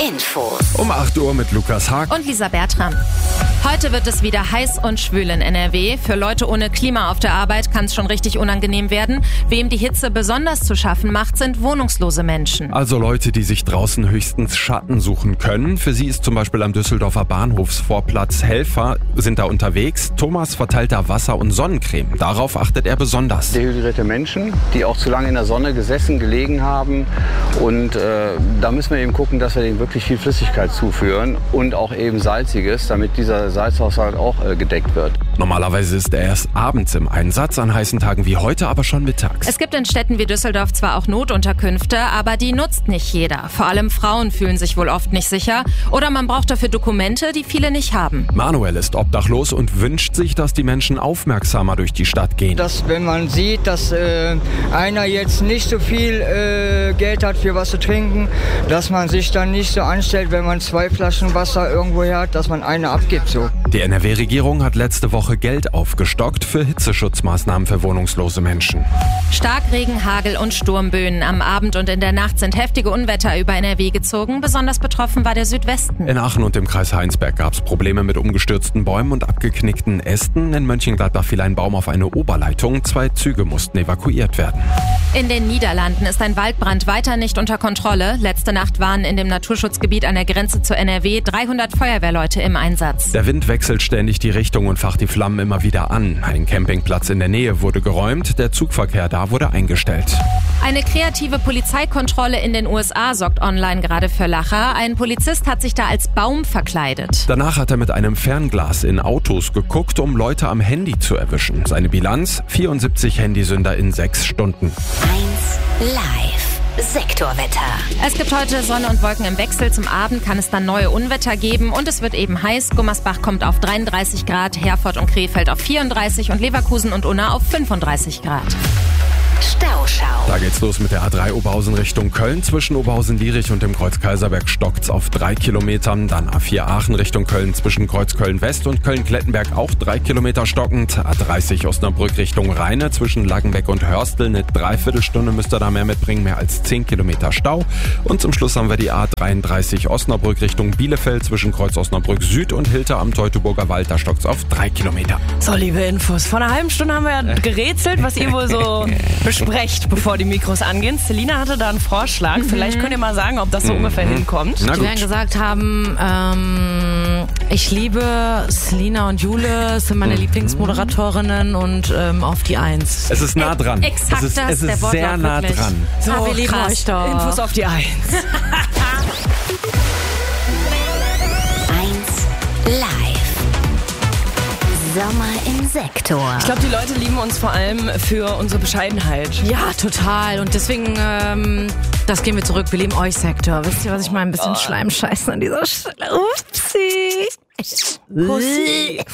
Infos. Um 8 Uhr mit Lukas Haag und Lisa Bertram. Heute wird es wieder heiß und schwül in NRW. Für Leute ohne Klima auf der Arbeit kann es schon richtig unangenehm werden. Wem die Hitze besonders zu schaffen macht, sind wohnungslose Menschen. Also Leute, die sich draußen höchstens Schatten suchen können. Für sie ist zum Beispiel am Düsseldorfer Bahnhofsvorplatz Helfer sind da unterwegs. Thomas verteilt da Wasser und Sonnencreme. Darauf achtet er besonders. Dehydrierte Menschen, die auch zu lange in der Sonne gesessen, gelegen haben. Und da müssen wir eben gucken, dass wir denen wirklich viel Flüssigkeit zuführen und auch eben Salziges, damit dieser Salzhaushalt auch gedeckt wird. Normalerweise ist er erst abends im Einsatz, an heißen Tagen wie heute aber schon mittags. Es gibt in Städten wie Düsseldorf zwar auch Notunterkünfte, aber die nutzt nicht jeder. Vor allem Frauen fühlen sich wohl oft nicht sicher oder man braucht dafür Dokumente, die viele nicht haben. Manuel ist obdachlos und wünscht sich, dass die Menschen aufmerksamer durch die Stadt gehen. Dass, wenn man sieht, dass einer jetzt nicht so viel Geld hat für was zu trinken, dass man sich dann nicht so anstellt, wenn man 2 Flaschen Wasser irgendwo hat, dass man eine abgibt. So. Die NRW-Regierung hat letzte Woche Geld aufgestockt für Hitzeschutzmaßnahmen für wohnungslose Menschen. Starkregen, Hagel und Sturmböen. Am Abend und in der Nacht sind heftige Unwetter über NRW gezogen. Besonders betroffen war der Südwesten. In Aachen und im Kreis Heinsberg gab es Probleme mit umgestürzten Bäumen und abgeknickten Ästen. In Mönchengladbach fiel ein Baum auf eine Oberleitung. 2 Züge mussten evakuiert werden. In den Niederlanden ist ein Waldbrand weiter nicht unter Kontrolle. Letzte Nacht waren in dem Naturschutzgebiet an der Grenze zu NRW 300 Feuerwehrleute im Einsatz. Der Wind wechselt ständig die Richtung und facht die Flammen immer wieder an. Ein Campingplatz in der Nähe wurde geräumt, der Zugverkehr da wurde eingestellt. Eine kreative Polizeikontrolle in den USA sorgt online gerade für Lacher. Ein Polizist hat sich da als Baum verkleidet. Danach hat er mit einem Fernglas in Autos geguckt, um Leute am Handy zu erwischen. Seine Bilanz: 74 Handysünder in 6 Stunden. 1 Live. Sektorwetter. Es gibt heute Sonne und Wolken im Wechsel. Zum Abend kann es dann neue Unwetter geben und es wird eben heiß. Gummersbach kommt auf 33 Grad, Herford und Krefeld auf 34 und Leverkusen und Unna auf 35 Grad. Stauschau. Da geht's los mit der A3 Oberhausen Richtung Köln. Zwischen Oberhausen-Lierich und dem Kreuz Kaiserberg stockt's auf 3 Kilometern. Dann A4 Aachen Richtung Köln zwischen Kreuz Köln-West und Köln-Klettenberg auch 3 Kilometer stockend. A30 Osnabrück Richtung Rheine zwischen Laggenbeck und Hörstel. Eine Dreiviertelstunde müsst ihr da mehr mitbringen, mehr als 10 Kilometer Stau. Und zum Schluss haben wir die A33 Osnabrück Richtung Bielefeld zwischen Kreuz Osnabrück Süd und Hilter am Teutoburger Wald. Da stockt's auf 3 Kilometer. So, liebe Infos. Vor einer halben Stunde haben wir ja gerätselt, was ihr wohl so besprecht, bevor die Mikros angehen. Selina hatte da einen Vorschlag. Vielleicht könnt ihr mal sagen, ob das so ungefähr hinkommt. Die werden gesagt haben, ich liebe Selina und Jule, sind meine Lieblingsmoderatorinnen und auf die 1. Es ist nah dran. Exakt es das, ist der Wortlaut sehr nah wirklich. dran. So, wir lieben krass. euch doch. Infos auf die 1. 1 Live. Sommer im Sektor. Ich glaube, die Leute lieben uns vor allem für unsere Bescheidenheit. Ja, total. Und deswegen, das gehen wir zurück. Wir lieben euch, Sektor. Wisst ihr, was ich meine? Ein bisschen Schleimscheißen an dieser Stelle. Upsi. Kussi.